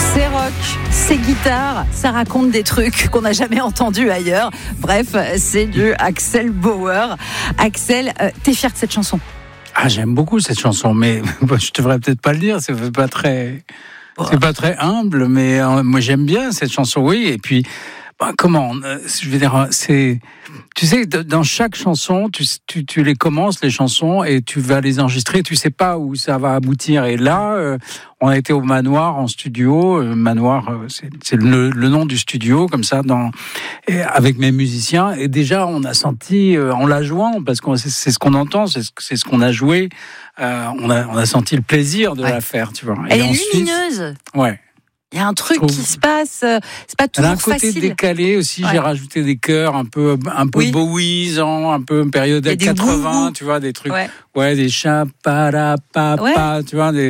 C'est rock, c'est guitare, ça raconte des trucs qu'on n'a jamais entendus ailleurs. Bref, c'est du Axel Bauer. Axel, t'es fier de cette chanson ? Ah, j'aime beaucoup cette chanson, mais je devrais peut-être pas le dire, c'est pas très humble, mais moi j'aime bien cette chanson, oui. Et puis, je veux dire, tu sais, dans chaque chanson, tu les commences, les chansons, et tu vas les enregistrer, tu sais pas où ça va aboutir. Et là, on a été au Manoir en studio. Manoir, c'est le nom du studio, comme ça, avec mes musiciens. Et déjà, on a senti, en la jouant, parce que c'est ce qu'on entend, c'est ce qu'on a joué, on a senti le plaisir de la faire, tu vois. Elle est lumineuse. Ouais. Il y a un truc qui se passe, c'est pas toujours facile. Elle a un côté décalé aussi, j'ai rajouté des chœurs un peu Bowiesant, un peu période 80, tu vois, des trucs, des chats, papa, tu vois,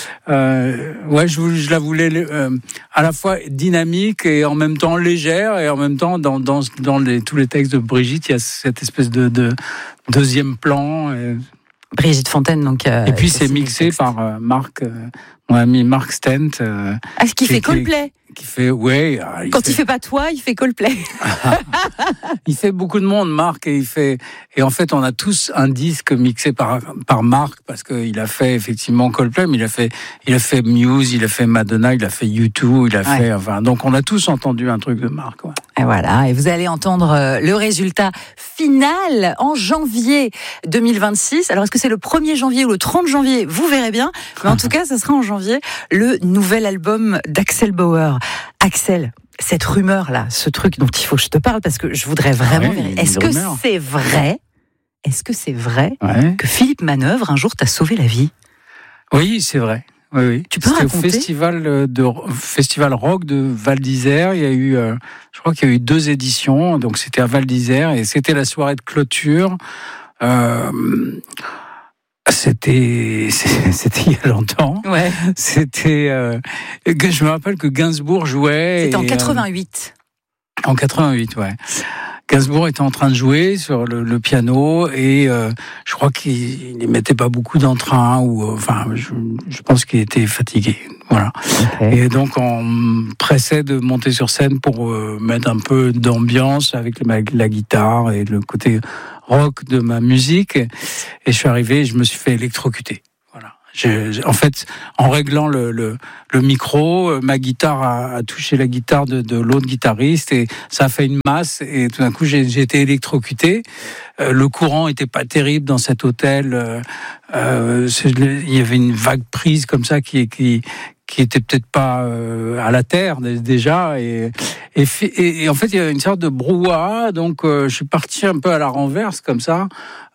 je la voulais à la fois dynamique et en même temps légère, et en même temps dans tous les textes de Brigitte, il y a cette espèce de deuxième plan. Brigitte Fontaine, donc. Et puis c'est mixé par Marc, mon ami Marc Stent. Qui fait Coldplay. Qui fait, il fait pas toi, il fait Coldplay. Il fait beaucoup de monde, Marc, et en fait, on a tous un disque mixé par Marc, parce qu'il a fait effectivement Coldplay, mais il a fait Muse, il a fait Madonna, il a fait U2, donc on a tous entendu un truc de Marc. Ouais. Et voilà, et vous allez entendre le résultat final en janvier 2026. Alors, est-ce que c'est le 1er janvier ou le 30 janvier ? Vous verrez bien, mais en tout cas, ça sera en janvier, le nouvel album d'Axel Bauer. Axel, cette rumeur-là, ce truc dont il faut que je te parle, parce que je voudrais vraiment vérifier. Est-ce que c'est vrai que Philippe Manœuvre, un jour, t'a sauvé la vie ? Oui, c'est vrai. Oui. Tu peux raconter ? Au festival rock de Val d'Isère, il y a eu, je crois qu'il y a eu 2 éditions, donc c'était à Val d'Isère, et c'était la soirée de clôture. C'était il y a longtemps. Ouais. Je me rappelle que Gainsbourg jouait. C'était en 88. En 88, ouais. Gainsbourg était en train de jouer sur le piano, et je crois qu'il ne mettait pas beaucoup d'entrain, je pense qu'il était fatigué. Voilà. Okay. Et donc on me pressait de monter sur scène pour mettre un peu d'ambiance avec la guitare et le côté rock de ma musique. Et je suis arrivé et je me suis fait électrocuter. Voilà. En fait, en réglant le micro, ma guitare a touché la guitare de l'autre guitariste, et ça a fait une masse, et tout d'un coup j'ai été électrocuté. Le courant était pas terrible dans cet hôtel. Il y avait une vague prise comme ça qui était peut-être pas à la terre déjà, et en fait il y a une sorte de brouhaha, donc je suis parti un peu à la renverse comme ça,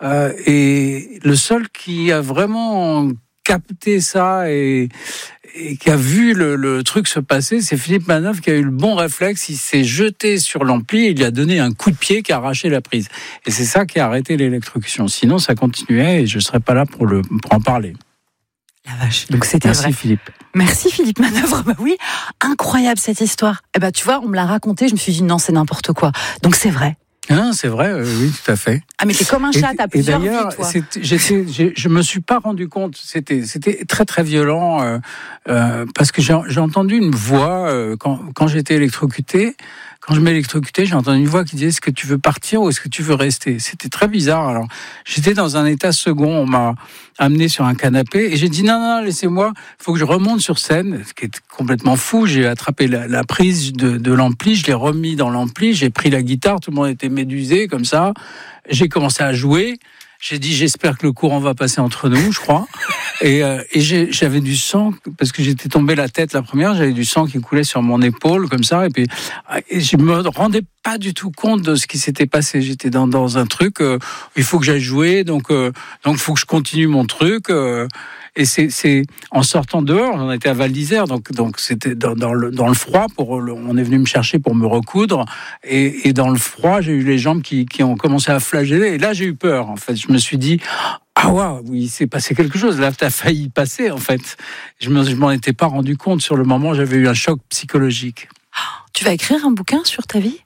et le seul qui a vraiment capté ça et qui a vu le truc se passer, c'est Philippe Manœuvre, qui a eu le bon réflexe. Il s'est jeté sur l'ampli et il lui a donné un coup de pied qui a arraché la prise. Et c'est ça qui a arrêté l'électrocution. Sinon, ça continuait et je ne serais pas là pour en parler. La vache. Donc c'était Merci vrai. Philippe. Merci Philippe Manœuvre. Bah oui, incroyable cette histoire. Et tu vois, on me l'a raconté, je me suis dit non, c'est n'importe quoi. Donc c'est vrai. Non, c'est vrai, oui, tout à fait. Ah, mais t'es comme un chat, t'as plusieurs vies, toi. Je me suis pas rendu compte, c'était très très violent, parce que j'ai entendu une voix quand j'étais électrocuté. Quand je m'électrocutais, j'ai entendu une voix qui disait: est-ce que tu veux partir ou est-ce que tu veux rester? C'était très bizarre. Alors, j'étais dans un état second, on m'a amené sur un canapé et j'ai dit non, laissez-moi, il faut que je remonte sur scène, ce qui est complètement fou. J'ai attrapé la prise de l'ampli, je l'ai remis dans l'ampli, j'ai pris la guitare, tout le monde était médusé comme ça. J'ai commencé à jouer. J'ai dit, j'espère que le courant va passer entre nous, je crois. Et j'avais du sang, parce que j'étais tombé la tête la première, j'avais du sang qui coulait sur mon épaule, comme ça. Et je me rendais pas du tout compte de ce qui s'était passé. J'étais dans un truc, il faut que j'aille jouer, donc il faut que je continue mon truc. Et c'est en sortant dehors, on était à Val d'Isère, donc c'était dans le froid. On est venu me chercher pour me recoudre, et dans le froid, j'ai eu les jambes qui ont commencé à flageller. Et là, j'ai eu peur. En fait, je me suis dit: ah waouh, oui, il s'est passé quelque chose. Là, t'as failli passer. En fait, je m'en étais pas rendu compte sur le moment. J'avais eu un choc psychologique. Tu vas écrire un bouquin sur ta vie?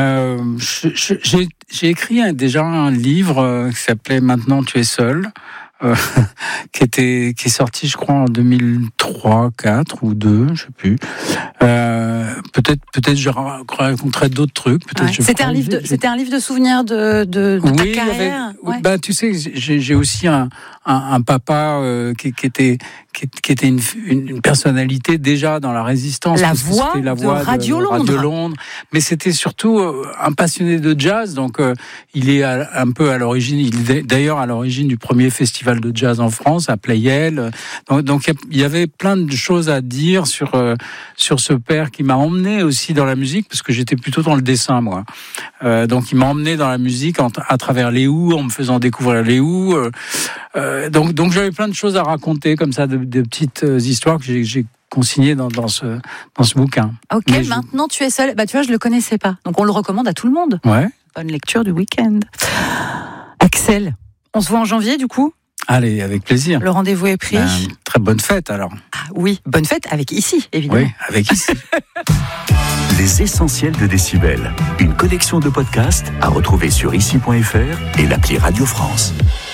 J'ai écrit déjà un livre qui s'appelait Maintenant tu es seul. qui est sorti, je crois, en 2003, 4 ou 2, je sais plus. Peut-être je raconterai d'autres trucs. C'était un livre de souvenirs de ta carrière. Tu sais, j'ai aussi un papa qui était une personnalité déjà dans la résistance. La voix de Radio Londres. Mais c'était surtout un passionné de jazz, donc il est un peu à l'origine. Il est d'ailleurs à l'origine du premier festival de jazz en France, à Pleyel. Donc il y avait plein de choses à dire sur ce père qui m'a emmené aussi dans la musique, parce que j'étais plutôt dans le dessin, moi. Donc il m'a emmené dans la musique à travers les Who, en me faisant découvrir les Who. Donc j'avais plein de choses à raconter comme ça, de petites histoires que j'ai consignées dans ce bouquin. Ok, maintenant tu es seul. Tu vois, je le connaissais pas, donc on le recommande à tout le monde. Ouais. Bonne lecture du week-end. Axel, on se voit en janvier du coup ? Allez, avec plaisir. Le rendez-vous est pris. Très bonne fête alors. Ah oui, bonne fête avec Ici, évidemment. Oui, avec Ici. Les essentiels de Décibel, une collection de podcasts à retrouver sur ici.fr et l'appli Radio France.